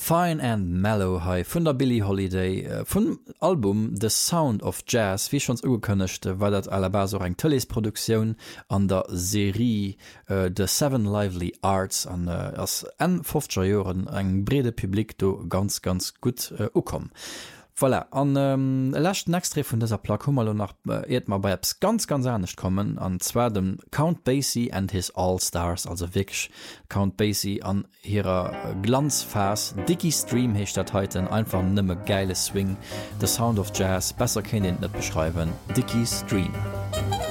Fine and Mellow hai vun der Billie Holiday vun Album The Sound of Jazz wie schons ugekënnecht, war dat aller so eng Tellesproduktion an der Serie The Seven Lively Arts an ass en 50er Joren eng brede Publikum do ganz gut ukom. Voilà. An lächten Extre vun dieser Plakummer nach mal bei Apps ganz ernstcht kommen, anzwer dem Count Basie and his All-Stars, also wirklich Count Basie an ihrer Glanzfas. Dickie Stream hecht dat heute einfach nimme geile Swing. The Sound of Jazz, besser kann ich net beschreiben. Dickie Stream.